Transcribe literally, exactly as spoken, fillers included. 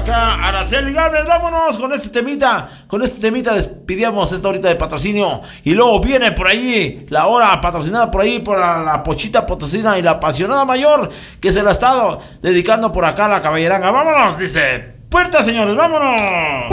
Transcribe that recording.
acá Araceli Gámez. Vámonos con este temita. Con este temita despidíamos esta horita de patrocinio. Y luego viene por ahí la hora patrocinada por ahí por la, la Pochita Potosina y la apasionada mayor que se la ha estado dedicando por acá a la caballeranga. Vámonos, dice. Puerta, señores, vámonos.